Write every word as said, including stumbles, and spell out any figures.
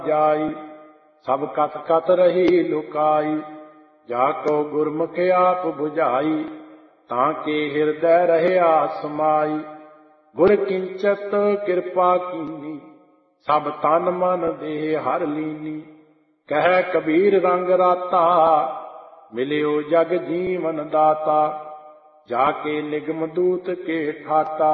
ਜਾਈ। ਸਭ ਕਥ ਕਥ ਰਹੀ ਲੁਕਾਈ, ਜਾ ਕੋ ਗੁਰਮੁਖ ਆਪ ਬੁਝਾਈ। ਤਾਂ ਕੇ ਹਿਰਦੈ ਰਹਿਆ ਸਮਾਈ, ਗੁਰ ਕਿੰਚਤ ਕਿਰਪਾ ਕੀਨੀ। ਸਭ ਤਨ ਮਨ ਦੇਹ ਹਰ ਲੀਨੀ। ਕਹਿ ਕਬੀਰ ਰੰਗ ਰਾਤਾ, ਮਿਲਿਓ ਜਗ ਜੀਵਨ ਦਾਤਾ। ਜਾ ਕੇ ਨਿਗਮ ਦੂਤ ਕੇ ਠਾਕਾ।